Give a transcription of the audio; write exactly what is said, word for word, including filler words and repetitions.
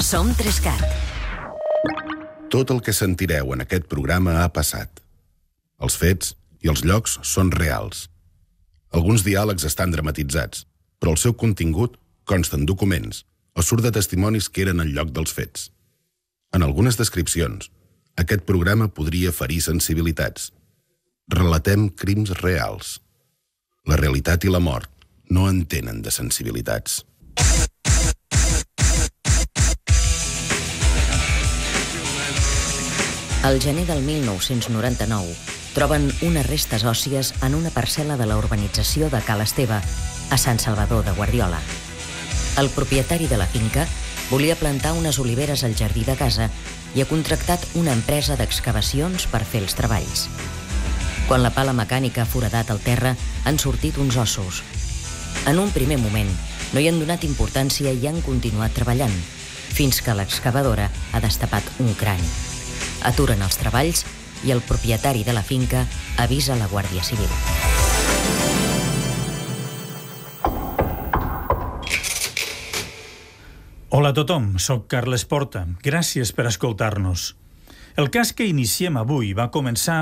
Som Trescat. Tot el que sentireu en aquest programa ha passat. Els fets i els llocs són reals. Alguns diàlegs estan dramatitzats, però el seu contingut consta en documents o surt de testimonis que eren al lloc dels fets. En algunes descripcions, aquest programa podria ferir sensibilitats. Relatem crims reals. La realitat i la mort no entenen de sensibilitats. Al gener del mil nou-cents noranta-nou troben unes restes òssies en una parcel·la de la urbanització de Cal Esteve, a Sant Salvador de Guardiola. El propietari de la finca volia plantar unes oliveres al jardí de casa i ha contractat una empresa d'excavacions per fer els treballs. Quan la pala mecànica ha foradat el terra, han sortit uns ossos. En un primer moment, no hi han donat importància i han continuat treballant, fins que l'excavadora ha destapat un crani. Aturen els treballs i el propietari de la finca avisa la Guàrdia Civil. Hola a tothom, soc Carles Porta. Gràcies per escoltar-nos. El cas que iniciem avui va començar